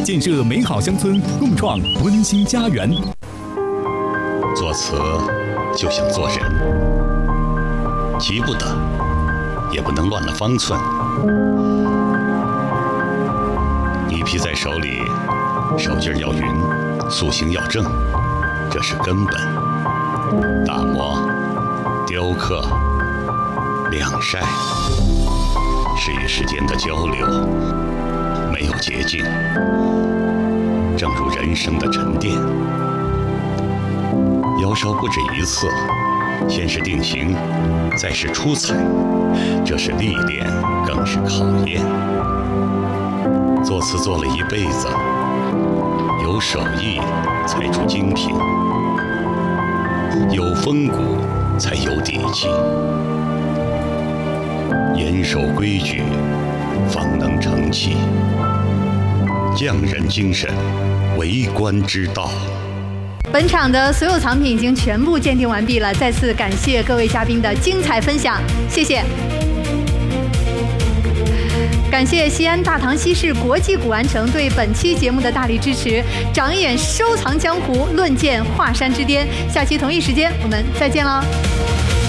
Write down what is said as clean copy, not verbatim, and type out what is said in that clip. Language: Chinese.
建设美好乡村，共创温馨家园。 作词就像做人，急不得，也不能乱了方寸。泥皮在手里，手劲儿要匀，塑形要正，这是根本。打磨、雕刻、晾晒，是与时间的交流，没有捷径。正如人生的沉淀，窑烧不止一次，先是定型，再是出彩，这是历练，更是考验。作词做了一辈子，有手艺才出精品，有风骨才有底气，严守规矩，方能成器。匠人精神，为官之道。 本场的所有藏品已经全部鉴定完毕了，再次感谢各位嘉宾的精彩分享，谢谢。感谢西安大唐西市国际古玩城对本期节目的大力支持。长眼收藏江湖，论剑华山之巅。下期同一时间我们再见喽。